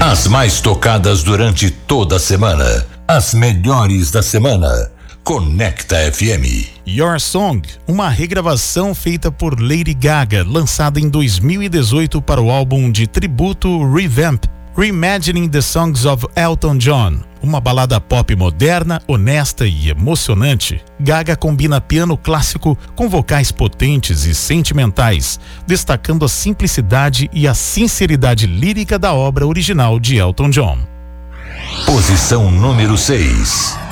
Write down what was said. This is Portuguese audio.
As mais tocadas durante toda a semana. As melhores da semana. Conecta FM. Your Song, uma regravação feita por Lady Gaga, lançada em 2018 para o álbum de tributo Revamp, Reimagining the Songs of Elton John. Uma balada pop moderna, honesta e emocionante. Gaga combina piano clássico com vocais potentes e sentimentais, destacando a simplicidade e a sinceridade lírica da obra original de Elton John. Posição número 6.